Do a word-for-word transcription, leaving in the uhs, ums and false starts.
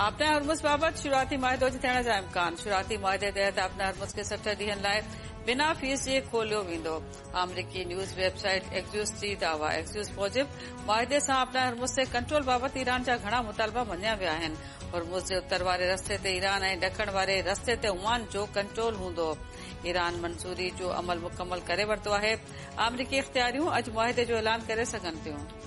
आपने हरमुज़ बाबत शुरुआती मुआहिदो जे थियण जा इम्कान। शुरुआती मुआहिदे तहत आपने हरमुज़ खे सठ ॾींहनि लाइ बिना फीस जे खोलियो वेंदो। अमरीकी न्यूज़ वेबसाइट एक्सियोस जी दावा। एक्सियोस मूजिब मुआहिदे सां आपने हरमुज़ ते कंट्रोल बाबति ईरान जा घणा मुतालबा मञिया विया आहिनि। हरमुज़ जे उत्तर वारे रस्ते ते ईरान ऐं ॾखण वारे रस्ते ते ओमान जो कंट्रोल हूंदो। ईरान मंज़ूरी जो अमल मुकमल करे वरितो आहे। अमरीकी इख़्तियारियूं अॼु मुआहिदे जो ऐलान करे सघनि थियूं।